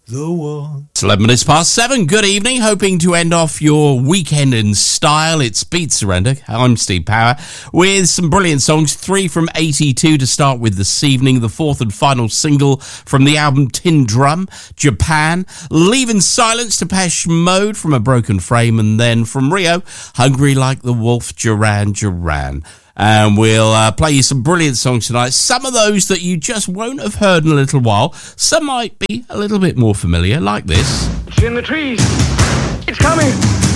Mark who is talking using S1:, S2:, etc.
S1: the one.
S2: It's 11 minutes past 7. Good evening. Hoping to end off your weekend in style. It's Beat Surrender. I'm Steve Power with some brilliant songs. 3 from 82 to start with this evening. The fourth and final single from the album Tin Drum, Japan. Leaving Silence, Depeche Mode from A Broken Frame. And then from Rio, Hungry Like the Wolf, Duran Duran. And we'll play you some brilliant songs tonight. Some of those that you just won't have heard in a little while. Some might be a little bit more familiar, like this.
S3: It's in the trees. It's coming.